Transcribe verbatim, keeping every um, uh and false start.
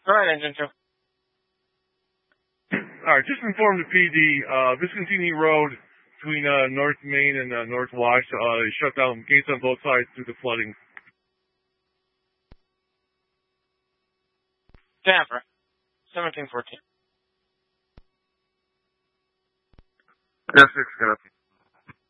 All right, engine two. All right, just inform the P D, uh, Viscontini Road between uh, North Main and uh, North Wash, uh, they shut down gates on both sides due to flooding. Tampa, seventeen fourteen. Yes, six, got up.